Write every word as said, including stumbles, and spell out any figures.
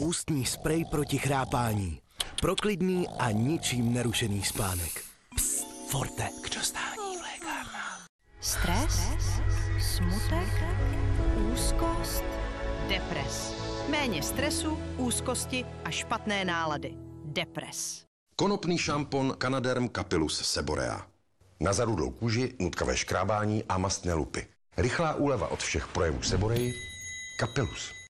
Ústní sprej proti chrápání. Pro klidný a ničím nerušený spánek. Psst, Forte, k dostání v lékárnách. Stres, smutek, úzkost, depres. Méně stresu, úzkosti a špatné nálady. Depres. Konopný šampon Canaderm Capillus Seborea. Na zarudlou kůži, nutkavé škrábání a mastné lupy. Rychlá úleva od všech projevů Seboreji. Capillus.